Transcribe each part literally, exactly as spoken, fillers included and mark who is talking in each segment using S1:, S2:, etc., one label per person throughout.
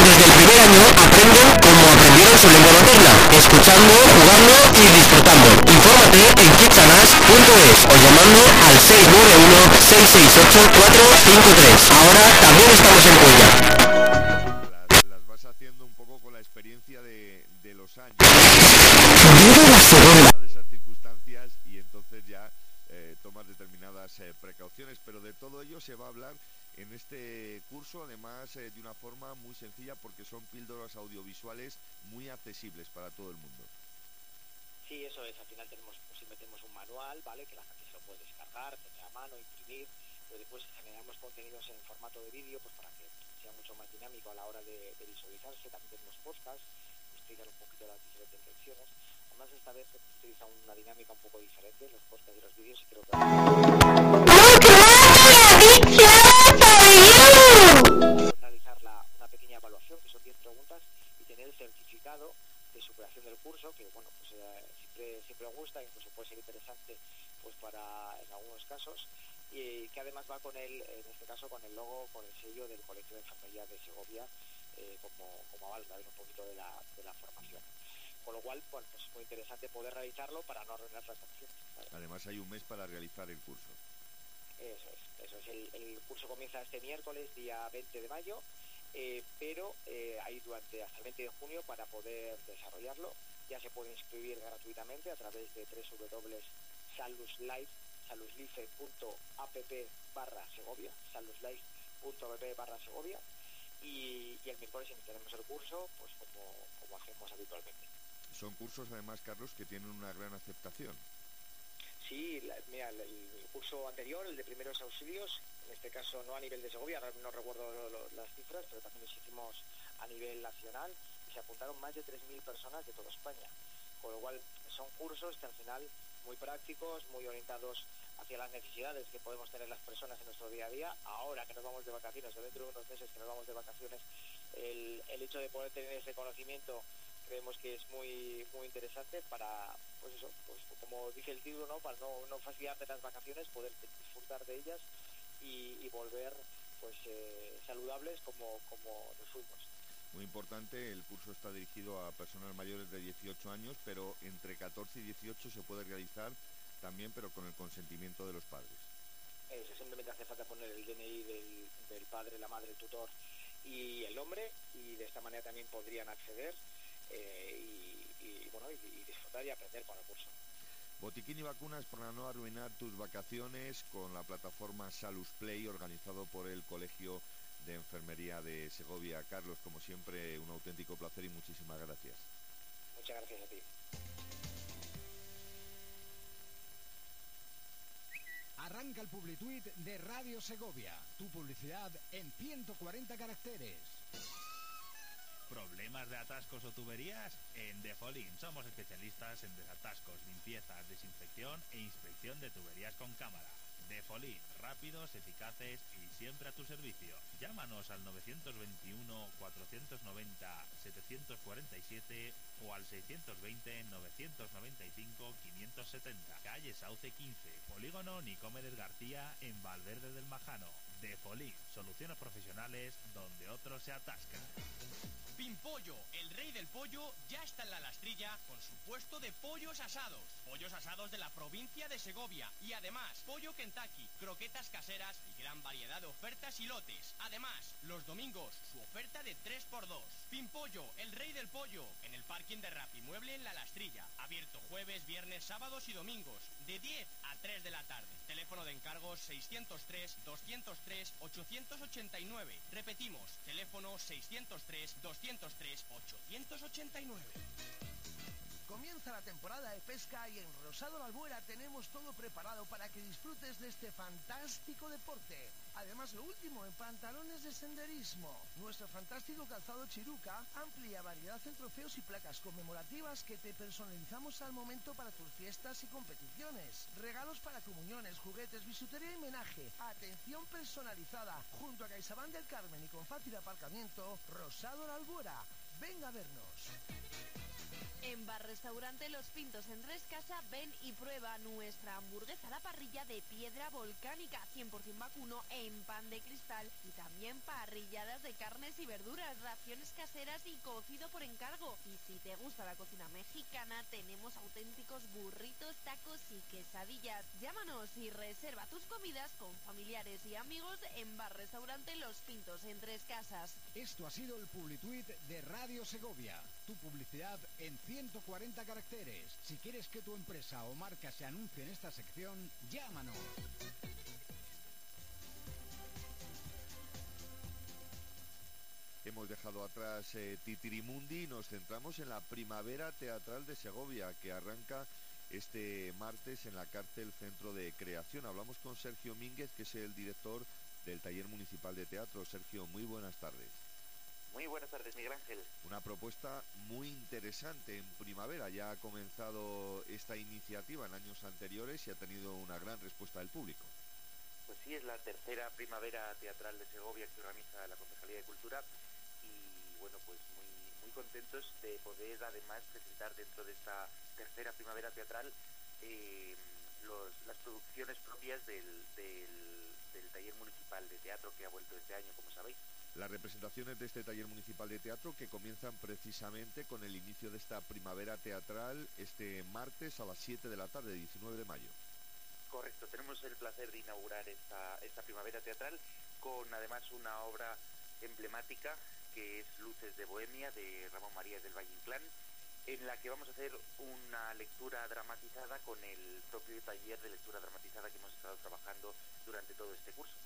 S1: desde el primer año aprenden como aprendieron su lengua materna, escuchando, jugando y disfrutando. Infórmate en kitsanas punto es o llamando al seis nueve uno, seis seis ocho, cuatro cinco tres. Ahora también estamos en Cuella.
S2: Las, las vas haciendo un poco con la experiencia de, de los años.
S1: Vive la segunda.
S2: De esas circunstancias y entonces ya eh, tomas determinadas eh, precauciones, pero de todo ello se va a hablar en este curso, además eh, de una forma muy sencilla porque son píldoras audiovisuales muy accesibles para todo el mundo.
S3: Sí, eso es, al final tenemos, pues si metemos un manual, ¿vale? Que la gente se lo puede descargar, tener a mano, imprimir, pero después generamos contenidos en formato de vídeo, pues para que sea mucho más dinámico a la hora de, de visualizarse. También tenemos podcasts que explican un poquito las diferentes lecciones. Además, esta vez se utiliza una dinámica un poco diferente en los podcasts y los vídeos y creo que... realizar la, una pequeña evaluación, que son diez preguntas, y tener el certificado de superación del curso, que bueno, pues eh, siempre, siempre gusta, incluso puede ser interesante pues para en algunos casos, y que además va con el, en este caso con el logo, con el sello del Colegio de Enfermería de Segovia, eh, como, como aval también un poquito de la, de la formación. Con lo cual, bueno, pues es muy interesante poder realizarlo para no arruinar las acciones, ¿vale?
S2: Además hay un mes para realizar el curso.
S3: Eso es, eso es. El, el curso comienza este miércoles, día veinte de mayo, eh, pero eh, hay durante hasta el veinte de junio para poder desarrollarlo. Ya se puede inscribir gratuitamente a través de doble u doble u doble punto saluslife, saluslife punto app barra Segovia, saluslife punto app barra Segovia, y, y el miércoles iniciaremos el curso, pues como, como hacemos habitualmente.
S2: Son cursos, además, Carlos, que tienen una gran aceptación.
S3: Sí, la, mira, el, el curso anterior, el de primeros auxilios, en este caso no a nivel de Segovia, no recuerdo lo, lo, las cifras, pero también los hicimos a nivel nacional y se apuntaron más de tres mil personas de toda España, con lo cual son cursos que al final muy prácticos, muy orientados hacia las necesidades que podemos tener las personas en nuestro día a día. Ahora que nos vamos de vacaciones, o dentro de unos meses que nos vamos de vacaciones, el, el hecho de poder tener ese conocimiento creemos que es muy muy interesante para, pues eso, pues como dice el título, ¿no? Para no, no fastidiarte las vacaciones, poder disfrutar de ellas y, y volver pues eh, saludables como, como nos fuimos.
S2: Muy importante, el curso está dirigido a personas mayores de dieciocho años, pero entre catorce y dieciocho se puede realizar también, pero con el consentimiento de los padres.
S3: Eso, simplemente hace falta poner el D N I del, del padre, la madre, el tutor y el nombre, y de esta manera también podrían acceder eh, y, y, bueno, y, y disfrutar y aprender con el curso.
S2: Botiquín y vacunas para no arruinar tus vacaciones con la plataforma Salus Play, organizado por el Colegio de Enfermería de Segovia. Carlos, como siempre, un auténtico placer y muchísimas gracias.
S3: Muchas gracias a ti.
S4: Arranca el Publituit de Radio Segovia, tu publicidad en ciento cuarenta caracteres.
S5: ¿Problemas de atascos o tuberías? En Defolin somos especialistas en desatascos, limpiezas, desinfección e inspección de tuberías con cámara. Defolin, rápidos, eficaces y siempre a tu servicio. Llámanos al nueve dos uno, cuatro nueve cero, siete cuatro siete o al seiscientos veinte, novecientos noventa y cinco, quinientos setenta. Calle Sauce quince, Polígono Nicomedes García en Valverde del Majano. Defolin, soluciones profesionales donde otros se atascan.
S6: Pimpollo, el rey del pollo, ya está en la Lastrilla con su puesto de pollos asados. Pollos asados de la provincia de Segovia. Y además, pollo Kentucky, croquetas caseras y gran variedad de ofertas y lotes. Además, los domingos, su oferta de tres por dos. Pimpollo, el rey del pollo, en el parking de Rapimueble en la Lastrilla. Abierto jueves, viernes, sábados y domingos, de diez a tres de la tarde. Teléfono de encargos seiscientos tres, doscientos tres, ochocientos ochenta y nueve. Repetimos, teléfono seiscientos tres, doscientos tres, ochocientos ochenta y nueve.
S7: Comienza la temporada de pesca y en Rosado La Albuera tenemos todo preparado para que disfrutes de este fantástico deporte. Además, lo último en pantalones de senderismo. Nuestro fantástico calzado Chiruca, amplia variedad en trofeos y placas conmemorativas que te personalizamos al momento para tus fiestas y competiciones. Regalos para comuniones, juguetes, bisutería y homenaje. Atención personalizada. Junto a CaixaBank del Carmen y con fácil aparcamiento, Rosado La Albuera. Venga a vernos.
S8: En Bar Restaurante Los Pintos en Rescasa, ven y prueba nuestra hamburguesa a la parrilla de piedra volcánica, cien por ciento vacuno en pan de cristal, y también parrilladas de carnes y verduras, raciones caseras y cocido por encargo. Y si te gusta la cocina mexicana, tenemos auténticos burritos, tacos y quesadillas. Llámanos y reserva tus comidas con familiares y amigos en Bar Restaurante Los Pintos en Tres Casas.
S4: Esto ha sido el Publituit de Radio Segovia, tu publicidad en ciento cuarenta caracteres. Si quieres que tu empresa o marca se anuncie en esta sección, llámanos.
S2: Hemos dejado atrás eh, Titirimundi y nos centramos en la Primavera Teatral de Segovia, que arranca este martes en la cárcel Centro de Creación. Hablamos con Sergio Mínguez, que es el director del Taller Municipal de Teatro. Sergio, muy buenas tardes.
S9: Muy buenas tardes, Miguel Ángel.
S2: Una propuesta muy interesante en primavera. Ya ha comenzado esta iniciativa en años anteriores y ha tenido una gran respuesta del público.
S9: Pues sí, es la tercera Primavera Teatral de Segovia que organiza la Concejalía de Cultura y, bueno, pues muy, muy contentos de poder además presentar dentro de esta tercera Primavera Teatral eh, los, las producciones propias del, del, del Taller Municipal de Teatro que ha vuelto este año, como sabéis.
S2: Las representaciones de este Taller Municipal de Teatro que comienzan precisamente con el inicio de esta Primavera Teatral este martes a las siete de la tarde, diecinueve de mayo.
S9: Correcto, tenemos el placer de inaugurar esta, esta Primavera Teatral con además una obra emblemática que es Luces de Bohemia de Ramón María del Valle Inclán, en la que vamos a hacer una lectura dramatizada con el propio taller de lectura dramatizada que hemos estado trabajando durante todo este curso.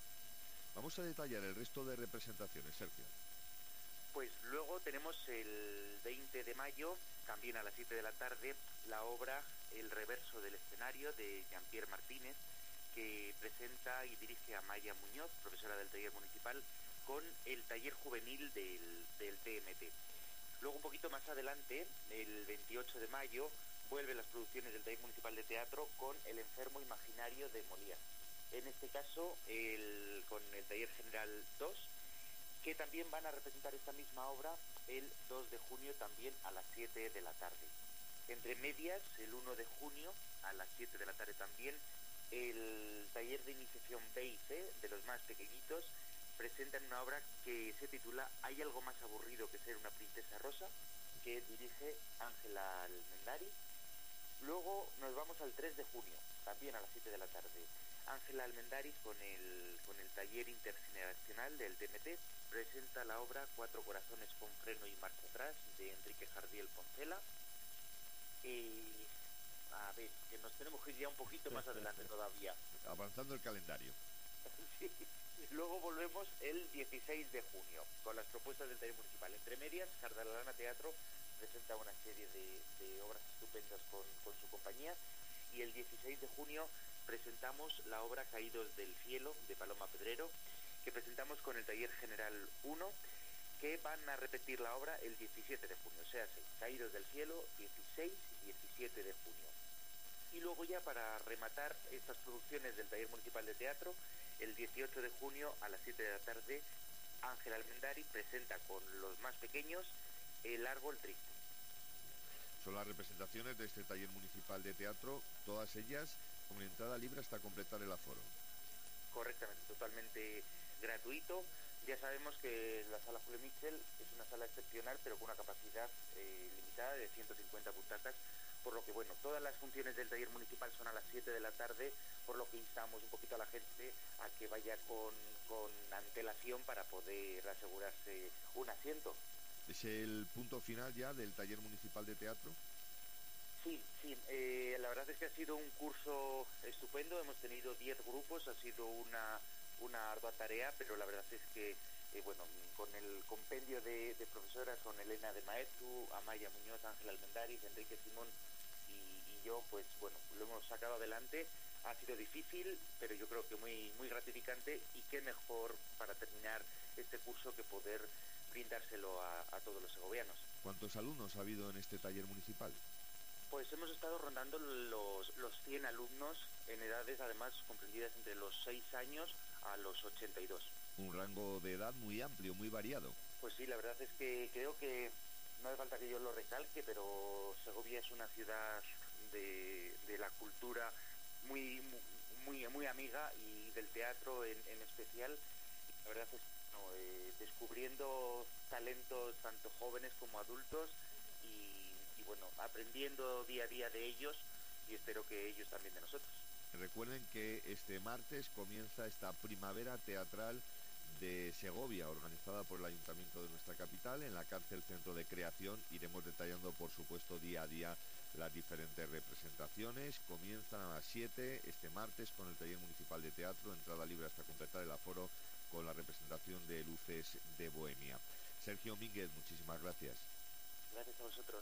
S2: Vamos a detallar el resto de representaciones, Sergio.
S9: Pues luego tenemos el veinte de mayo, también a las siete de la tarde, la obra El reverso del escenario de Jean-Pierre Martínez, que presenta y dirige a Maya Muñoz, profesora del taller municipal, con el taller juvenil del, del T M T. Luego, un poquito más adelante, el veintiocho de mayo, vuelven las producciones del taller municipal de teatro con El enfermo imaginario de Molière. En este caso, el, con el taller general dos, que también van a representar esta misma obra el dos de junio también a las siete de la tarde. Entre medias, el uno de junio a las siete de la tarde también, el taller de iniciación B y C de los más pequeñitos presentan una obra que se titula Hay algo más aburrido que ser una princesa rosa, que dirige Ángela Almendari. Luego nos vamos al tres de junio, también a las siete de la tarde. Ángela Almendariz con el, con el taller intergeneracional del T M T presenta la obra Cuatro corazones con freno y marcha atrás de Enrique Jardiel Poncela. Y a ver, que nos tenemos que ir ya un poquito más adelante todavía.
S2: Avanzando el calendario.
S9: Sí. Luego volvemos el dieciséis de junio con las propuestas del taller municipal. Entre medias, Cardalana Teatro presenta una serie de, de obras estupendas con, con su compañía, y el dieciséis de junio presentamos la obra Caídos del cielo de Paloma Pedrero, que presentamos con el taller general uno, que van a repetir la obra el diecisiete de junio, o sea, sí, Caídos del cielo, dieciséis y diecisiete de junio. Y luego ya para rematar estas producciones del taller municipal de teatro, el dieciocho de junio a las siete de la tarde, Ángela Almendari presenta con los más pequeños El árbol triste.
S2: Son las representaciones de este taller municipal de teatro, todas ellas con entrada libre hasta completar el aforo.
S9: Correctamente, totalmente gratuito. Ya sabemos que la sala Julio Mitchell es una sala excepcional, pero con una capacidad eh, limitada de ciento cincuenta butacas, por lo que, bueno, todas las funciones del taller municipal son a las siete de la tarde, por lo que instamos un poquito a la gente a que vaya con, con antelación para poder asegurarse un asiento.
S2: ¿Es el punto final ya del taller municipal de teatro?
S9: Sí, sí, eh, la verdad es que ha sido un curso estupendo, hemos tenido diez grupos, ha sido una, una ardua tarea, pero la verdad es que, eh, bueno, con el compendio de, de profesoras, con Elena de Maestu, Amaya Muñoz, Ángela Almendariz, Enrique Simón y, y yo, pues bueno, lo hemos sacado adelante. Ha sido difícil, pero yo creo que muy, muy gratificante, y qué mejor para terminar este curso que poder brindárselo a, a todos los segovianos.
S2: ¿Cuántos alumnos ha habido en este taller municipal?
S9: Pues hemos estado rondando los, los cien alumnos en edades además comprendidas entre los seis años a los ochenta y dos.
S2: un rango de edad muy amplio, muy variado.
S9: Pues sí, la verdad es que creo que no hace falta que yo lo recalque, pero Segovia es una ciudad de, de la cultura muy, muy, muy amiga y del teatro en, en especial. La verdad es que no, eh, descubriendo talentos tanto jóvenes como adultos y, y bueno, aprendiendo día a día de ellos y espero que ellos también de nosotros.
S2: Recuerden que este martes comienza esta primavera teatral de Segovia, organizada por el Ayuntamiento de nuestra capital, en la cárcel Centro de Creación. Iremos detallando, por supuesto, día a día las diferentes representaciones. Comienzan a las siete este martes con el Taller Municipal de Teatro, entrada libre hasta completar el aforo, con la representación de Luces de Bohemia. Sergio Mínguez, muchísimas gracias.
S9: Gracias a vosotros.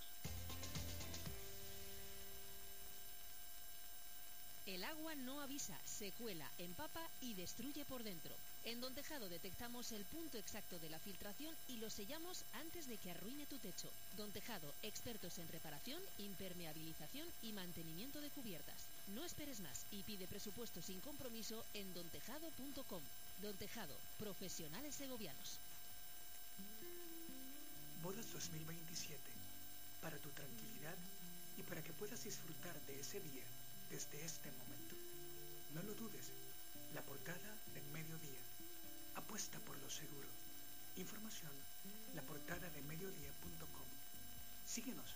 S10: El agua no avisa, se cuela, empapa y destruye por dentro. En Don Tejado detectamos el punto exacto de la filtración y lo sellamos antes de que arruine tu techo. Don Tejado, expertos en reparación, impermeabilización y mantenimiento de cubiertas. No esperes más y pide presupuesto sin compromiso en don tejado punto com. Don Tejado, profesionales segovianos.
S11: Bodas dos mil veintisiete. Para tu tranquilidad y para que puedas disfrutar de ese día desde este momento. No lo dudes. La portada de Mediodía. Apuesta por lo seguro. Información, la portada de mediodía punto com. Síguenos.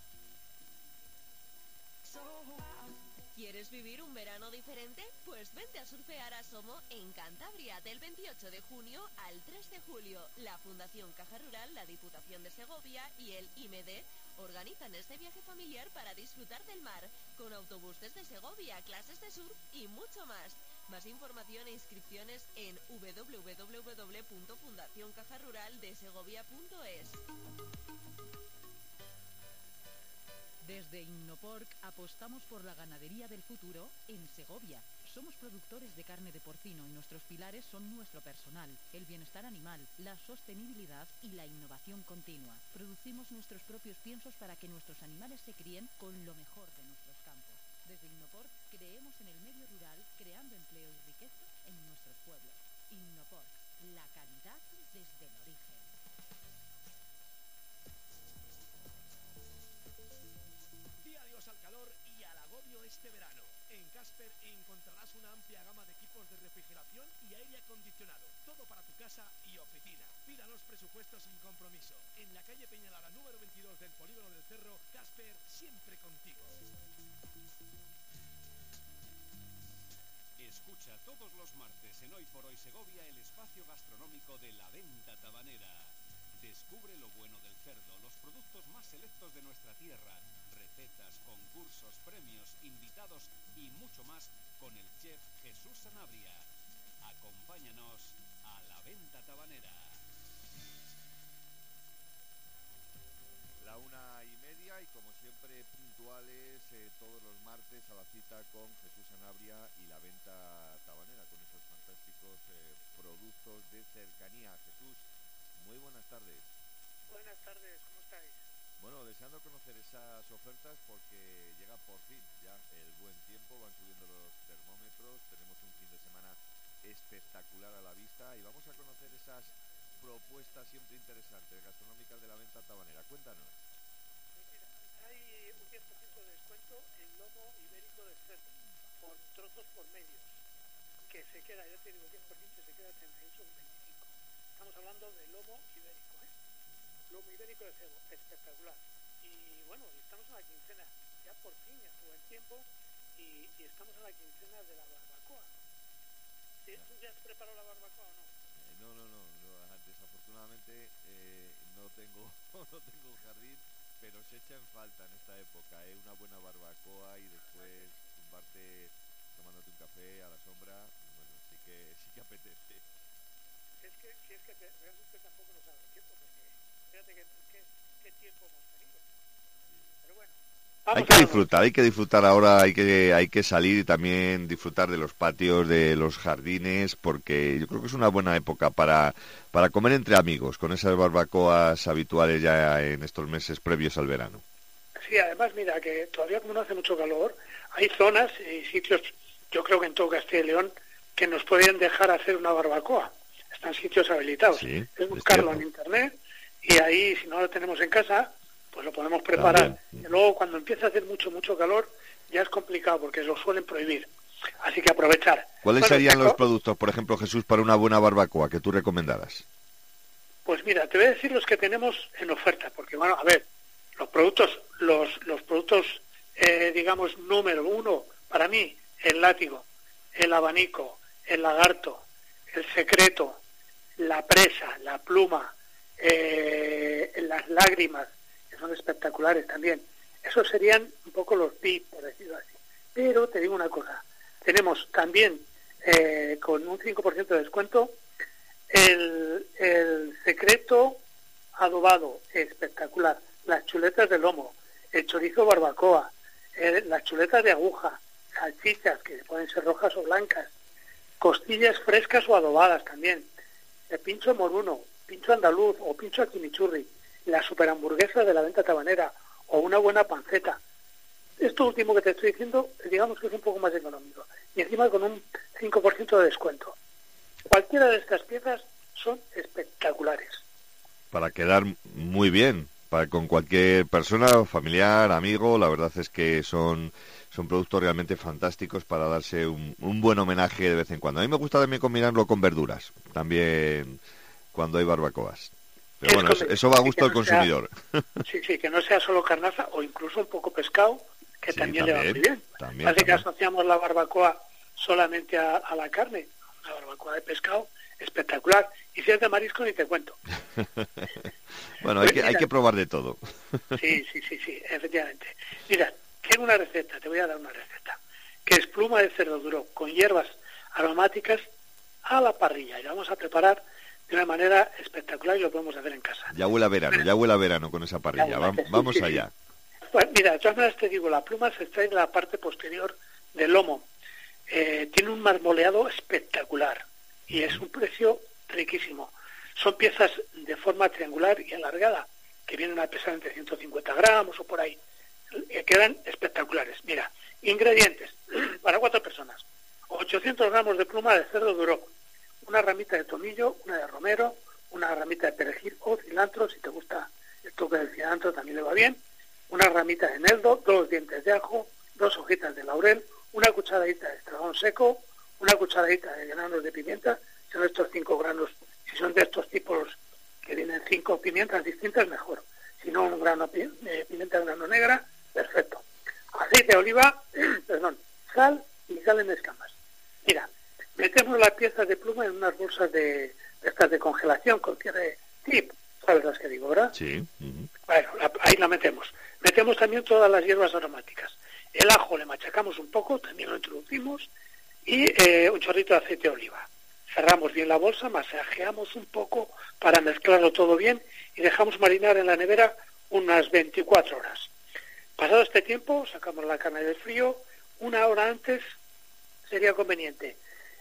S8: ¿Quieres vivir un verano diferente? Pues vente a surfear a Somo en Cantabria del veintiocho de junio al tres de julio. La Fundación Caja Rural, la Diputación de Segovia y el I M E D organizan este viaje familiar para disfrutar del mar, con autobús desde Segovia, clases de surf y mucho más. Más información e inscripciones en w w w punto fundación caja rural de segovia punto es.
S12: Desde Innoporc apostamos por la ganadería del futuro en Segovia. Somos productores de carne de porcino y nuestros pilares son nuestro personal, el bienestar animal, la sostenibilidad y la innovación continua. Producimos nuestros propios piensos para que nuestros animales se críen con lo mejor de nuestros campos. Desde Innoporc creemos en el medio rural, creando empleo y riqueza en nuestros pueblos. Innoporc, la calidad desde el origen.
S13: Di adiós al calor y al agobio este verano. En Casper encontrarás una amplia gama de equipos de refrigeración y aire acondicionado. Todo para tu casa y oficina. Pídanos presupuestos sin compromiso. En la calle Peñalara número veintidós del Polígono del Cerro, Casper siempre contigo.
S14: Escucha todos los martes en Hoy por Hoy Segovia el espacio gastronómico de La Venta Tabanera. Descubre lo bueno del cerdo, los productos más selectos de nuestra tierra, recetas, concursos, premios, invitados y mucho más con el chef Jesús Sanabria. Acompáñanos a La Venta Tabanera.
S2: La una y media y como siempre puntuales eh, todos los martes a la cita con Jesús Sanabria y La Venta Tabanera, con esos fantásticos eh, productos de cercanía. Jesús, muy buenas tardes.
S15: Buenas tardes, ¿cómo estáis?
S2: Bueno, deseando conocer esas ofertas porque llega por fin ya el buen tiempo, van subiendo los termómetros, tenemos un fin de semana espectacular a la vista y vamos a conocer esas propuestas siempre interesantes gastronómicas de La Venta Tabanera. Cuéntanos.
S15: Hay un diez por ciento de descuento en lomo ibérico de cerdo, por trozos por medios, que se queda, ya te digo, diez por ciento se queda en esos veinticinco. Estamos hablando de lomo ibérico, ¿eh? Lomo ibérico de cerdo, espectacular. Y bueno, estamos en la quincena, ya por fin, ya fue el tiempo, y, y estamos en la quincena de la barbacoa. ¿Sí? ¿Tú ya has preparado la barbacoa o no?
S2: Eh, no, no, no, no, desafortunadamente eh, no tengo no tengo jardín, pero se echa en falta en esta época, ¿eh? Una buena barbacoa y después tumbarte tomándote un café a la sombra, bueno, sí que sí que apetece.
S15: Es que, que, es que te, realmente tampoco nos ha dado tiempo, porque fíjate que, que, qué tiempo hemos tenido. Pero bueno.
S2: Hay que disfrutar, hay que disfrutar ahora, hay que hay que salir y también disfrutar de los patios, de los jardines, porque yo creo que es una buena época para, para comer entre amigos, con esas barbacoas habituales ya en estos meses previos al verano.
S15: Sí, además, mira, que todavía como no hace mucho calor, hay zonas y sitios, yo creo que en todo Castilla y León, que nos pueden dejar hacer una barbacoa. están sitios habilitados.
S2: Sí,
S15: es buscarlo
S2: es
S15: en internet y ahí, si no lo tenemos en casa, pues lo podemos preparar. Y luego, cuando empieza a hacer mucho, mucho calor, ya es complicado porque lo suelen prohibir. Así que aprovechar.
S2: ¿Cuáles
S15: Bueno,
S2: serían
S15: tengo...
S2: los productos, por ejemplo, Jesús, para una buena barbacoa que tú recomendaras?
S15: Pues mira, te voy a decir los que tenemos en oferta, porque bueno, a ver, los productos, los, los productos, eh, digamos, número uno, para mí, el látigo, el abanico, el lagarto, el secreto, la presa, la pluma, eh, las lágrimas, que son espectaculares también. Esos serían un poco los V I P, por decirlo así. Pero te digo una cosa, tenemos también eh, con un cinco por ciento de descuento el, el secreto adobado, espectacular, las chuletas de lomo, el chorizo barbacoa, el, las chuletas de aguja, salchichas que pueden ser rojas o blancas, costillas frescas o adobadas también, el pincho moruno, pincho andaluz o pincho chimichurri, la superhamburguesa de la venta tabanera o una buena panceta. Esto último que te estoy diciendo, digamos que es un poco más económico y encima con un cinco por ciento de descuento. Cualquiera de estas piezas son espectaculares.
S2: Para quedar muy bien, para con cualquier persona, familiar, amigo, la verdad es que son, son productos realmente fantásticos para darse un, un buen homenaje de vez en cuando. A mí me gusta también combinarlo con verduras, también cuando hay barbacoas. Pero bueno, eso, eso va a gusto del consumidor.
S15: Sea, sí, sí, que no sea solo carnaza o incluso un poco pescado, que sí, también, también le va muy bien.
S2: También,
S15: Así
S2: también.
S15: que asociamos la barbacoa solamente a, a la carne, la barbacoa de pescado, espectacular. Y si es de marisco, ni te cuento.
S2: Bueno, hay que, hay que probar de todo.
S15: Sí, sí, sí, sí, efectivamente. Mira, tengo una receta, te voy a dar una receta, que es pluma de cerdo duro con hierbas aromáticas a la parrilla. Y la vamos a preparar de una manera espectacular y lo podemos hacer en casa.
S2: Ya huele a verano, ya huele a verano con esa parrilla. Va, vamos
S15: sí, sí,
S2: allá.
S15: Sí. Pues mira, de todas maneras te digo, la pluma se extrae de la parte posterior del lomo. Eh, tiene un marmoleado espectacular y es un precio riquísimo. Son piezas de forma triangular y alargada que vienen a pesar entre ciento cincuenta gramos o por ahí. Eh, quedan espectaculares. Mira, ingredientes para cuatro personas: ochocientos gramos de pluma de cerdo duro, una ramita de tomillo, una de romero, una ramita de perejil o cilantro, si te gusta el toque del cilantro también le va bien, una ramita de eneldo, dos dientes de ajo, dos hojitas de laurel, una cucharadita de estragón seco, una cucharadita de granos de pimienta, son estos cinco granos, si son de estos tipos que vienen cinco pimientas distintas, mejor. Si no, un grano de eh, pimienta de grano negra, perfecto. Aceite de oliva, perdón, sal y sal en escamas. Mira, metemos las piezas de pluma en unas bolsas de, de estas de congelación con cierre tip, ¿sabes las que digo, verdad?
S2: Sí. Uh-huh.
S15: Bueno, la, ahí la metemos. Metemos también todas las hierbas aromáticas. El ajo le machacamos un poco, también lo introducimos, y eh, un chorrito de aceite de oliva. Cerramos bien la bolsa, masajeamos un poco para mezclarlo todo bien y dejamos marinar en la nevera unas veinticuatro horas. Pasado este tiempo, sacamos la carne del frío, una hora antes sería conveniente.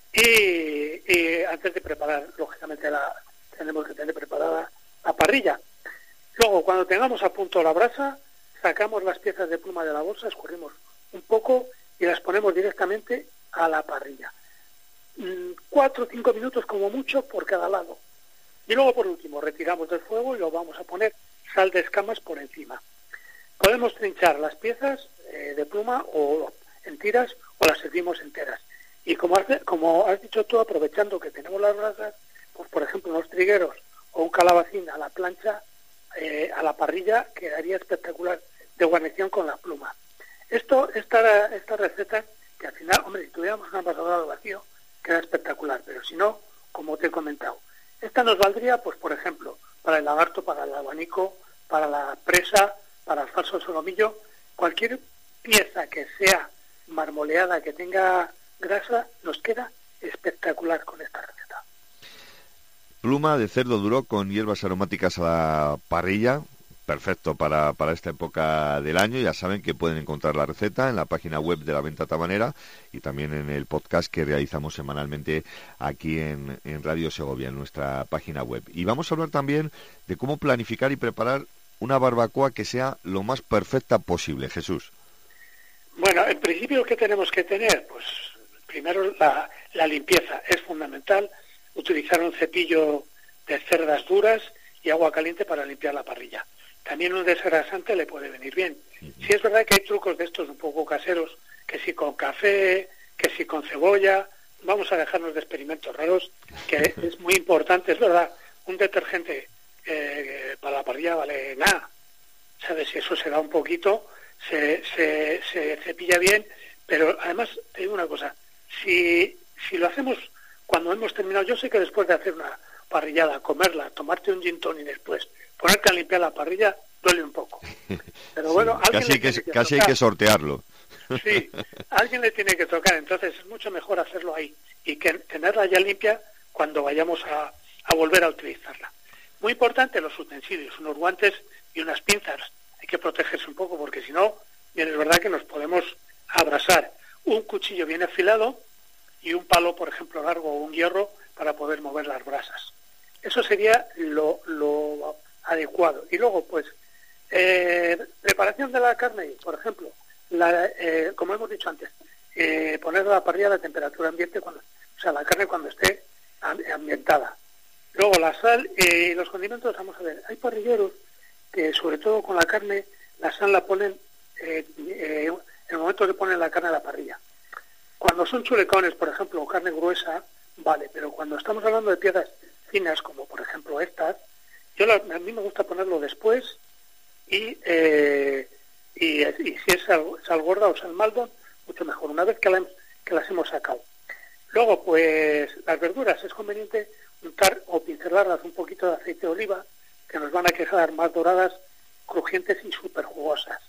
S15: Y, y antes de preparar, lógicamente, la, tenemos que tener preparada la parrilla. Luego, cuando tengamos a punto la brasa, sacamos las piezas de pluma de la bolsa, escurrimos un poco y las ponemos directamente a la parrilla. Cuatro o cinco minutos como mucho por cada lado. Y luego, por último, retiramos del fuego y lo vamos a poner sal de escamas por encima. Podemos trinchar las piezas eh, de pluma o en tiras o las servimos enteras. Y como has, como has dicho tú, aprovechando que tenemos las brasas, pues por ejemplo unos trigueros o un calabacín a la plancha, eh, a la parrilla, quedaría espectacular de guarnición con la pluma. Esto, esta, esta receta, que al final, hombre, si tuviéramos un envasador vacío, queda espectacular, pero si no, como te he comentado, esta nos valdría, pues por ejemplo, para el lagarto, para el abanico, para la presa, para el falso solomillo, cualquier pieza que sea marmoleada, que tenga grasa, nos queda espectacular con esta receta.
S2: Pluma de cerdo duro con hierbas aromáticas a la parrilla, perfecto para, para esta época del año. Ya saben que pueden encontrar la receta en la página web de La Venta Tabanera y también en el podcast que realizamos semanalmente aquí en, en Radio Segovia, en nuestra página web. Y vamos a hablar también de cómo planificar y preparar una barbacoa que sea lo más perfecta posible, Jesús.
S15: Bueno, en principio, ¿qué tenemos que tener? Pues primero la, la limpieza es fundamental. utilizar un cepillo de cerdas duras y agua caliente para limpiar la parrilla. También un desgrasante le puede venir bien. Sí es verdad que hay trucos de estos un poco caseros, que si con café, que si con cebolla, vamos a dejarnos de experimentos raros, que es muy importante, es verdad, un detergente eh, para la parrilla vale nada, ¿sabes? Si eso se da un poquito, se, se, se cepilla bien, pero además te digo una cosa, si, si lo hacemos cuando hemos terminado, yo sé que después de hacer una parrillada, comerla, tomarte un gin tonic y después ponerte a limpiar la parrilla, duele un poco. Pero bueno,
S2: sí,
S15: alguien
S2: casi,
S15: le
S2: hay que,
S15: tiene que
S2: casi hay
S15: tocar.
S2: que sortearlo.
S15: Sí, alguien le tiene que tocar, entonces es mucho mejor hacerlo ahí y que tenerla ya limpia cuando vayamos a, a volver a utilizarla. Muy importante los utensilios, unos guantes y unas pinzas. Hay que protegerse un poco porque si no, bien es verdad que nos podemos abrasar. Un cuchillo bien afilado y un palo, por ejemplo, largo o un hierro para poder mover las brasas. Eso sería lo, lo adecuado. Y luego, pues, eh, preparación de la carne, por ejemplo, la, eh, como hemos dicho antes, eh, poner la parrilla a la temperatura ambiente, cuando, o sea, la carne cuando esté ambientada. Luego la sal y eh, los condimentos, vamos a ver, hay parrilleros que sobre todo con la carne, la sal la ponen eh, eh, en el momento que ponen la carne a la parrilla. Cuando son chulecones, por ejemplo, o carne gruesa, vale, pero cuando estamos hablando de piezas finas, como por ejemplo estas, yo la, a mí me gusta ponerlo después y, eh, y, y si es sal, sal gorda o sal maldon, mucho mejor, una vez que, la, que las hemos sacado. Luego, pues, las verduras es conveniente untar o pincelarlas un poquito de aceite de oliva, que nos van a quedar más doradas, crujientes y súper jugosas.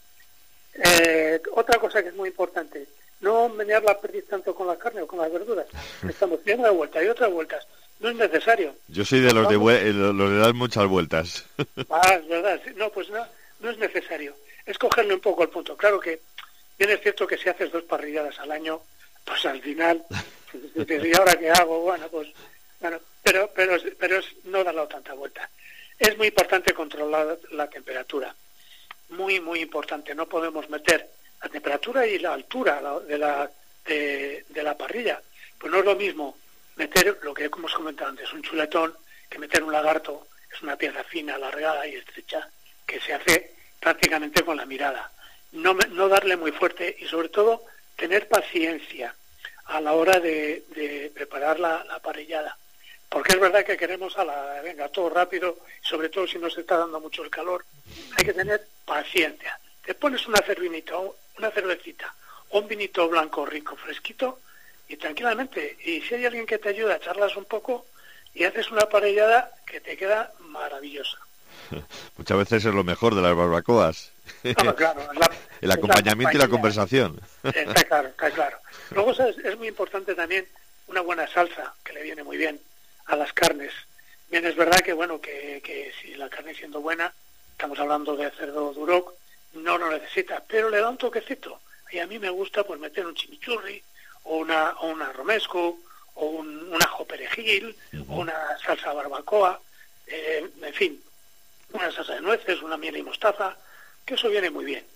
S15: Eh, otra cosa que es muy importante, no menear la perdiz tanto con la carne o con las verduras. Estamos dando una vuelta y otras vueltas. No es necesario.
S2: Yo soy de los de, vue- los de dar muchas vueltas.
S15: Ah, es verdad. No, pues no, no es necesario. Es cogerle un poco el punto. Claro que bien es cierto que si haces dos parrilladas al año, pues al final, ¿y ahora qué hago? Bueno, pues, bueno, pero, pero, pero es no darle tanta vuelta. Es muy importante controlar la temperatura. Muy, muy importante. No podemos meter la temperatura y la altura de la, de, de la parrilla. Pues no es lo mismo meter lo que hemos comentado antes, un chuletón, que meter un lagarto. Es una pieza fina, alargada y estrecha, que se hace prácticamente con la mirada. No, no darle muy fuerte y sobre todo tener paciencia a la hora de, de preparar la, la parrillada. Porque es verdad que queremos a la, venga, todo rápido, sobre todo si nos está dando mucho el calor, hay que tener paciencia. Te pones una cervinita, una cervecita, o un vinito blanco rico, fresquito, y tranquilamente, y si hay alguien que te ayuda, charlas un poco y haces una parrillada que te queda maravillosa.
S2: Muchas veces es lo mejor de las barbacoas.
S15: Claro, claro. La,
S2: el acompañamiento
S15: la
S2: y la conversación.
S15: Está claro, está claro. Luego ¿sabes? Es muy importante también una buena salsa, que le viene muy bien a las carnes. Bien, es verdad que, bueno, que, que si la carne siendo buena, estamos hablando de cerdo duroc, no lo necesita, pero le da un toquecito. Y a mí me gusta pues meter un chimichurri, o una, o una romesco, o un, un ajo perejil, uh-huh. o una salsa barbacoa, eh, en fin, una salsa de nueces, una miel y mostaza, que eso viene muy bien.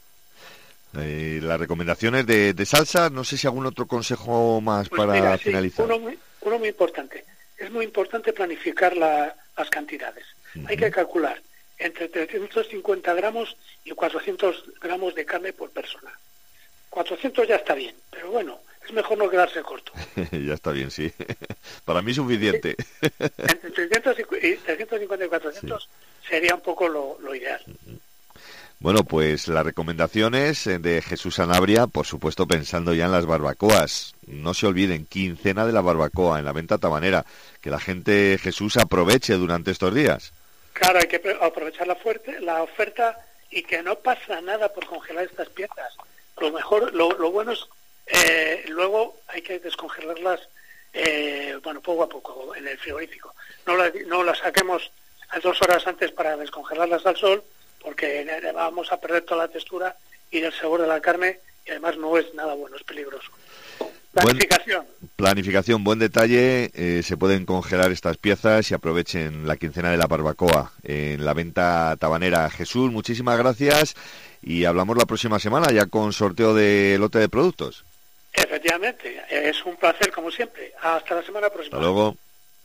S2: Eh, las recomendaciones de, de salsa, no sé si algún otro consejo más
S15: pues
S2: para
S15: mira,
S2: finalizar.
S15: Sí, uno, muy, uno muy importante. Es muy importante planificar la, las cantidades. Uh-huh. Hay que calcular entre trescientos cincuenta gramos y cuatrocientos gramos de carne por persona. cuatrocientos ya está bien, pero bueno, es mejor no quedarse corto.
S2: Ya está bien, sí. Para mí suficiente.
S15: Entre trescientos cincuenta y cuatrocientos sí. Sería un poco lo, lo ideal.
S2: Uh-huh. Bueno, pues las recomendaciones de Jesús Sanabria, por supuesto pensando ya en las barbacoas. No se olviden, quincena de la barbacoa en la venta tabanera. Que la gente, Jesús, aproveche durante estos días.
S15: Claro, hay que aprovechar la, fuerte, la oferta y que no pasa nada por congelar estas piezas. Lo mejor, lo, lo bueno es, eh, luego hay que descongelarlas, eh, bueno, poco a poco en el frigorífico. No las no la saquemos a dos horas antes para descongelarlas al sol, porque vamos a perder toda la textura y el sabor de la carne, y además no es nada bueno, es peligroso. Planificación.
S2: Buen, planificación, buen detalle. Eh, se pueden congelar estas piezas y aprovechen la quincena de la barbacoa en la venta tabanera. Jesús, muchísimas gracias y hablamos la próxima semana ya con sorteo de lote de productos.
S15: Efectivamente, es un placer como siempre. Hasta la semana próxima.
S2: Hasta luego.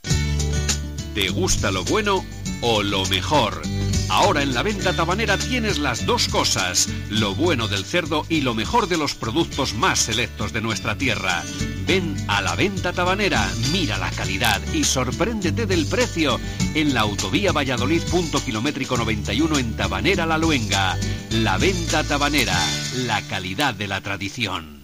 S14: ¿Te gusta lo bueno o lo mejor? Ahora en la venta tabanera tienes las dos cosas, lo bueno del cerdo y lo mejor de los productos más selectos de nuestra tierra. Ven a la venta tabanera, mira la calidad y sorpréndete del precio en la autovía Valladolid punto kilométrico noventa y uno en Tabanera La Luenga. La venta tabanera, la calidad de la tradición.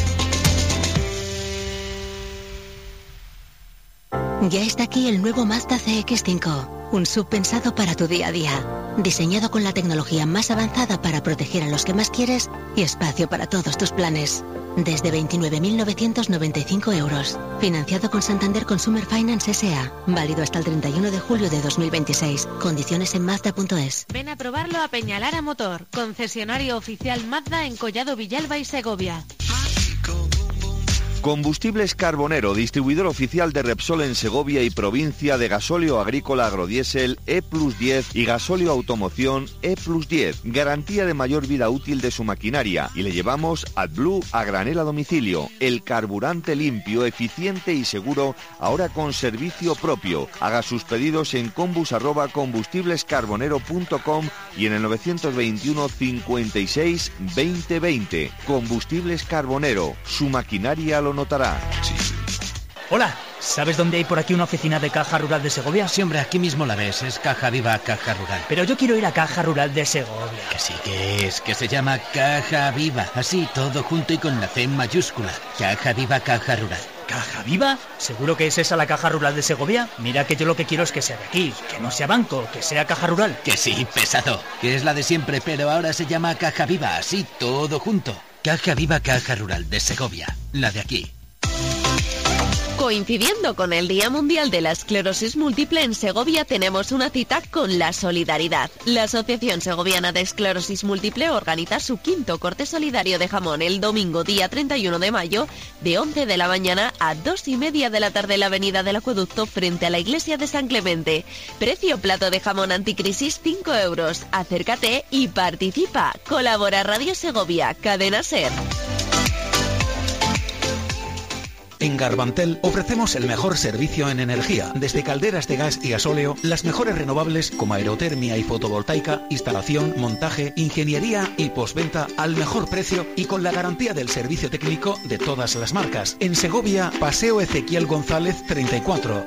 S16: Ya está aquí el nuevo Mazda C X cinco, un S U V pensado para tu día a día, diseñado con la tecnología más avanzada para proteger a los que más quieres y espacio para todos tus planes. Desde veintinueve mil novecientos noventa y cinco euros, financiado con Santander Consumer Finance S A, válido hasta el treinta y uno de julio de dos mil veintiséis. Condiciones en Mazda punto es.
S8: Ven a probarlo a Peñalara Motor, concesionario oficial Mazda en Collado Villalba y Segovia.
S2: Combustibles Carbonero, distribuidor oficial de Repsol en Segovia y provincia, de gasóleo agrícola agrodiesel E plus diez y gasóleo automoción E plus diez. Garantía de mayor vida útil de su maquinaria. Y le llevamos AdBlue a granel a domicilio. El carburante limpio, eficiente y seguro, ahora con servicio propio. Haga sus pedidos en combus arroba combustiblescarbonero punto com y en el novecientos veintiuno cincuenta y seis veinte veinte. Combustibles Carbonero, su maquinaria lo notará. Sí.
S17: Hola, ¿sabes dónde hay por aquí una oficina de Caja Rural de Segovia?
S18: Sí, hombre, aquí mismo la ves, es Caja Viva Caja Rural.
S17: Pero yo quiero ir a Caja Rural de Segovia.
S18: Que sí que es, que se llama Caja Viva, así todo junto y con la C mayúscula. Caja Viva Caja Rural.
S17: ¿Caja Viva? ¿Seguro que es esa la Caja Rural de Segovia? Mira que yo lo que quiero es que sea de aquí, que no sea banco, que sea Caja Rural.
S18: Que sí, pesado, que es la de siempre, pero ahora se llama Caja Viva, así todo junto. Caja Viva Caja Rural de Segovia, la de aquí.
S19: Coincidiendo con el Día Mundial de la Esclerosis Múltiple, en Segovia tenemos una cita con la solidaridad. La Asociación Segoviana de Esclerosis Múltiple organiza su quinto corte solidario de jamón el domingo día treinta y uno de mayo, de once de la mañana a dos y media de la tarde en la avenida del Acueducto frente a la iglesia de San Clemente. Precio plato de jamón anticrisis cinco euros. Acércate y participa. Colabora Radio Segovia, Cadena SER.
S20: En Garbantel ofrecemos el mejor servicio en energía, desde calderas de gas y gasóleo, las mejores renovables como aerotermia y fotovoltaica, instalación, montaje, ingeniería y postventa al mejor precio y con la garantía del servicio técnico de todas las marcas. En Segovia, Paseo Ezequiel González treinta y cuatro.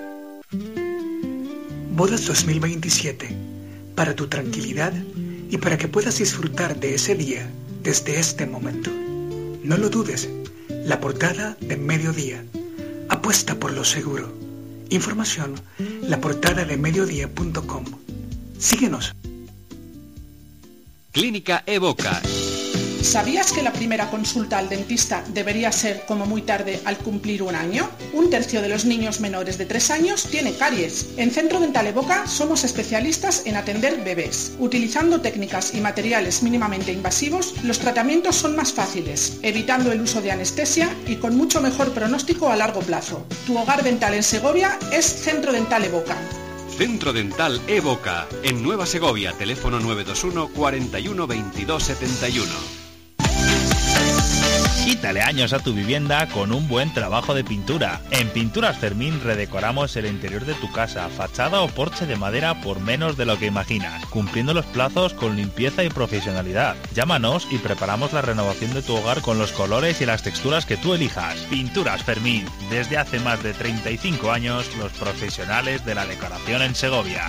S11: Bodas dos mil veintisiete. Para tu tranquilidad y para que puedas disfrutar de ese día desde este momento. No lo dudes. La portada de Mediodía. Apuesta por lo seguro. Información, la portada de mediodía punto com. Síguenos.
S14: Clínica Evoca.
S21: ¿Sabías que la primera consulta al dentista debería ser como muy tarde al cumplir un año? Un tercio de los niños menores de tres años tiene caries. En Centro Dental Evoca somos especialistas en atender bebés. Utilizando técnicas y materiales mínimamente invasivos, los tratamientos son más fáciles, evitando el uso de anestesia y con mucho mejor pronóstico a largo plazo. Tu hogar dental en Segovia es Centro Dental Evoca.
S14: Centro Dental Evoca, en Nueva Segovia, teléfono nueve dos uno cuarenta y uno veintidós setenta y uno.
S5: Quítale años a tu vivienda con un buen trabajo de pintura. En Pinturas Fermín redecoramos el interior de tu casa, fachada o porche de madera por menos de lo que imaginas, cumpliendo los plazos con limpieza y profesionalidad. Llámanos y preparamos la renovación de tu hogar con los colores y las texturas que tú elijas. Pinturas Fermín, desde hace más de treinta y cinco años, los profesionales de la decoración en Segovia.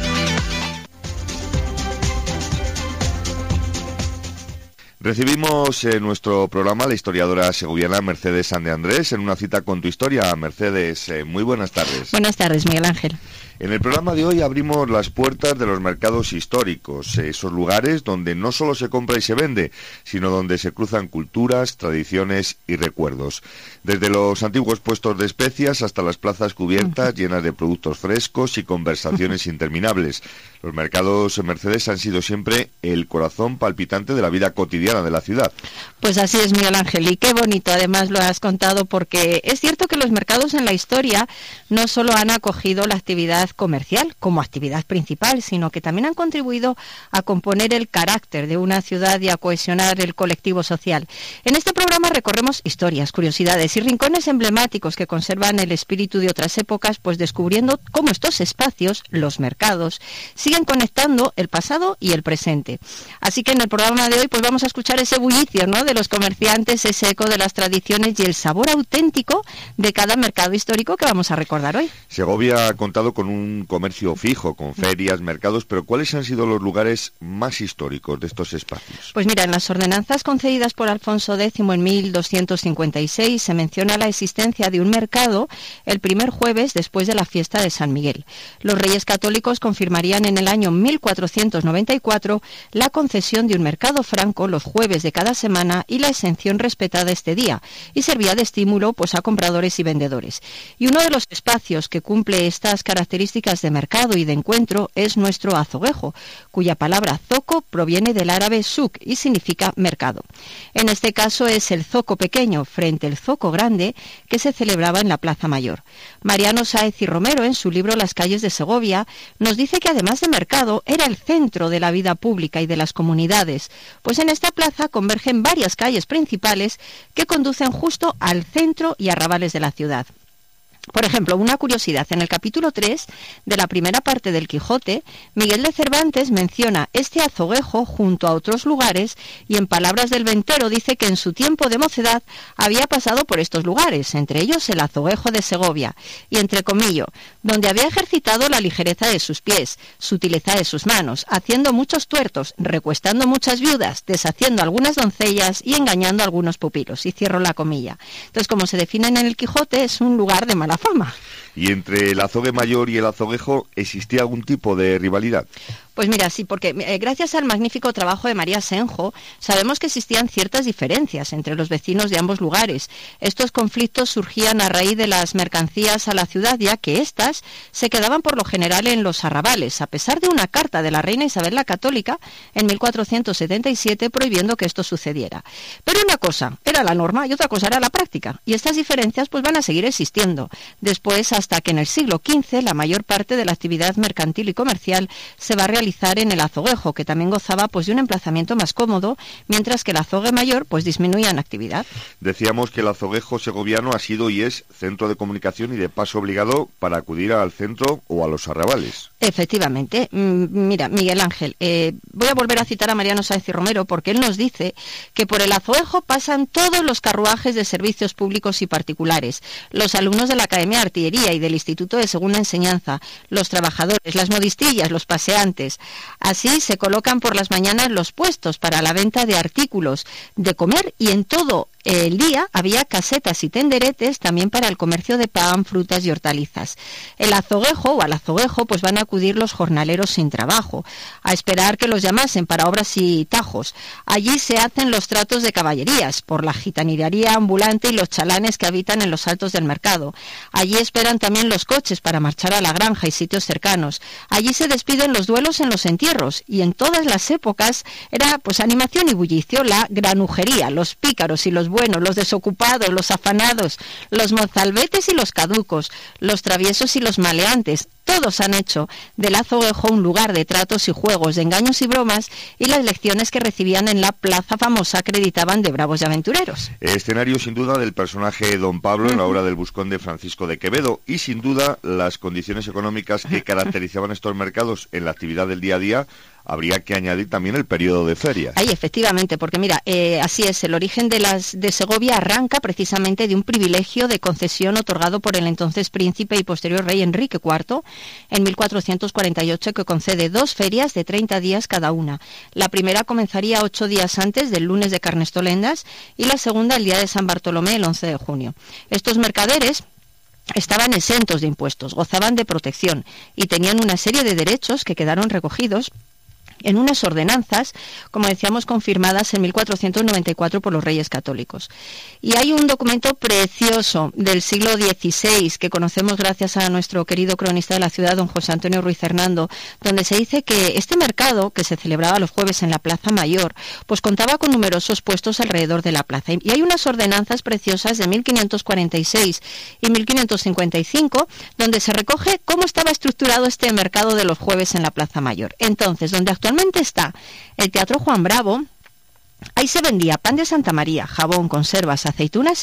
S2: Recibimos en nuestro programa a la historiadora segoviana Mercedes San de Andrés en una cita con tu historia. Mercedes, eh, muy buenas tardes.
S22: Buenas tardes, Miguel Ángel.
S2: En el programa de hoy abrimos las puertas de los mercados históricos, esos lugares donde no solo se compra y se vende, sino donde se cruzan culturas, tradiciones y recuerdos. Desde los antiguos puestos de especias hasta las plazas cubiertas llenas de productos frescos y conversaciones interminables. Los mercados, Mercedes, han sido siempre el corazón palpitante de la vida cotidiana de la ciudad.
S1: Pues así es, Miguel Ángel, y qué bonito además lo has contado, porque es cierto que los mercados en la historia no solo han acogido la actividad comercial como actividad principal, sino que también han contribuido a componer el carácter de una ciudad y a cohesionar el colectivo social. En este programa recorremos historias, curiosidades y rincones emblemáticos que conservan el espíritu de otras épocas, pues descubriendo cómo estos espacios, los mercados, siguen conectando el pasado y el presente. Así que en el programa de hoy pues vamos a escuchar ese bullicio, ¿no?, de los comerciantes, ese eco de las tradiciones y el sabor auténtico de cada mercado histórico que vamos a recordar hoy.
S2: Segovia ha contado con un comercio fijo, con ferias, mercados, pero ¿cuáles han sido los lugares más históricos de estos espacios?
S1: Pues mira, en las ordenanzas concedidas por Alfonso X en mil doscientos cincuenta y seis se menciona la existencia de un mercado el primer jueves después de la fiesta de San Miguel. Los Reyes Católicos confirmarían en el año mil cuatrocientos noventa y cuatro la concesión de un mercado franco los jueves de cada semana y la exención respetada este día, y servía de estímulo pues a compradores y vendedores. Y uno de los espacios que cumple estas características de mercado y de encuentro es nuestro azoguejo, cuya palabra zoco proviene del árabe suk y significa mercado. En este caso es el zoco pequeño frente al zoco grande que se celebraba en la Plaza Mayor. Mariano Sáez y Romero, en su libro Las calles de Segovia, nos dice que además de mercado era el centro de la vida pública y de las comunidades, pues en esta plaza convergen varias calles principales que conducen justo al centro y arrabales de la ciudad. Por ejemplo, una curiosidad, en el capítulo tres de la primera parte del Quijote, Miguel de Cervantes menciona este azoguejo junto a otros lugares y en palabras del ventero dice que en su tiempo de mocedad había pasado por estos lugares, entre ellos el azoguejo de Segovia, y entre comillas, donde había ejercitado la ligereza de sus pies, sutileza de sus manos, haciendo muchos tuertos, recuestando muchas viudas, deshaciendo algunas doncellas y engañando a algunos pupilos, y cierro la comilla. Entonces, como se define en el Quijote, es un lugar de mala fama.
S2: ¿Y entre el azogue mayor y el azoguejo existía algún tipo de rivalidad?
S1: Pues mira, sí, porque eh, gracias al magnífico trabajo de María Senjo, sabemos que existían ciertas diferencias entre los vecinos de ambos lugares. Estos conflictos surgían a raíz de las mercancías a la ciudad, ya que éstas se quedaban por lo general en los arrabales, a pesar de una carta de la reina Isabel la Católica en mil cuatrocientos setenta y siete prohibiendo que esto sucediera. Pero una cosa era la norma y otra cosa era la práctica, y estas diferencias pues van a seguir existiendo. Después, hasta que en el siglo quince la mayor parte de la actividad mercantil y comercial se va a realizar en el azoguejo, que también gozaba pues de un emplazamiento más cómodo, mientras que el azogue mayor pues disminuía en actividad.
S2: Decíamos que el azoguejo segoviano ha sido y es centro de comunicación y de paso obligado para acudir al centro o a los arrabales.
S1: Efectivamente. Mira, Miguel Ángel, eh, voy a volver a citar a Mariano Sáez y Romero porque él nos dice que por el azoguejo pasan todos los carruajes de servicios públicos y particulares, los alumnos de la Academia de Artillería y del Instituto de Segunda Enseñanza, los trabajadores, las modistillas, los paseantes. Así se colocan por las mañanas los puestos para la venta de artículos de comer y en todo el día había casetas y tenderetes también para el comercio de pan, frutas y hortalizas. El azoguejo o al azoguejo pues van a acudir los jornaleros sin trabajo, a esperar que los llamasen para obras y tajos. Allí se hacen los tratos de caballerías por la gitanilería ambulante y los chalanes que habitan en los altos del mercado. Allí esperan también los coches para marchar a la granja y sitios cercanos. Allí se despiden los duelos en los entierros y en todas las épocas era pues animación y bullicio la granujería, los pícaros y los buenos, los desocupados, los afanados, los mozalbetes y los caducos, los traviesos y los maleantes. Todos han hecho del azoguejo un lugar de tratos y juegos, de engaños y bromas, y las lecciones que recibían en la plaza famosa acreditaban de bravos y aventureros.
S2: Escenario sin duda del personaje Don Pablo en la obra del Buscón de Francisco de Quevedo, y sin duda las condiciones económicas que caracterizaban estos mercados en la actividad del día a día. Habría que añadir también el periodo de ferias.
S1: Ahí, efectivamente, porque mira, eh, así es, el origen de las de Segovia arranca precisamente de un privilegio de concesión otorgado por el entonces príncipe y posterior rey Enrique cuarto en mil cuatrocientos cuarenta y ocho, que concede dos ferias de treinta días cada una. La primera comenzaría ocho días antes del lunes de Carnestolendas y la segunda el día de San Bartolomé, el once de junio. Estos mercaderes estaban exentos de impuestos, gozaban de protección y tenían una serie de derechos que quedaron recogidos en unas ordenanzas, como decíamos, confirmadas en mil cuatrocientos noventa y cuatro por los Reyes Católicos. Y hay un documento precioso del siglo dieciséis que conocemos gracias a nuestro querido cronista de la ciudad, don José Antonio Ruiz Hernando, donde se dice que este mercado, que se celebraba los jueves en la Plaza Mayor, pues contaba con numerosos puestos alrededor de la plaza. Y hay unas ordenanzas preciosas de mil quinientos cuarenta y seis y mil quinientos cincuenta y cinco, donde se recoge cómo estaba estructurado este mercado de los jueves en la Plaza Mayor. Entonces, donde actualmente Actualmente está el Teatro Juan Bravo, ahí se vendía pan de Santa María, jabón, conservas, aceitunas